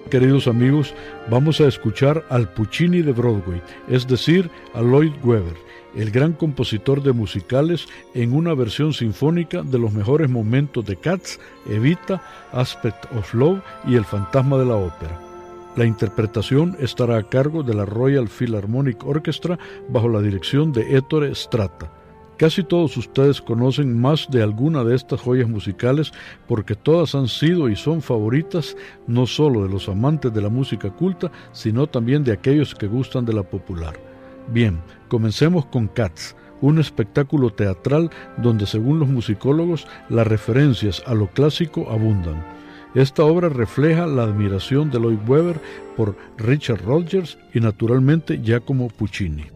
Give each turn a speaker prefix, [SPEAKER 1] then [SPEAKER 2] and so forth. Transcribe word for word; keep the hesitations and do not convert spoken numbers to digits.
[SPEAKER 1] Queridos amigos, vamos a escuchar al Puccini de Broadway, es decir, a Lloyd Webber, el gran compositor de musicales, en una versión sinfónica de los mejores momentos de Cats, Evita, Aspect of Love y El fantasma de la ópera. La interpretación estará a cargo de la Royal Philharmonic Orchestra bajo la dirección de Ettore Strata. Casi todos ustedes conocen más de alguna de estas joyas musicales porque todas han sido y son favoritas no solo de los amantes de la música culta, sino también de aquellos que gustan de la popular. Bien, comencemos con Cats, un espectáculo teatral donde, según los musicólogos, las referencias a lo clásico abundan. Esta obra refleja la admiración de Lloyd Webber por Richard Rodgers y naturalmente Giacomo Puccini.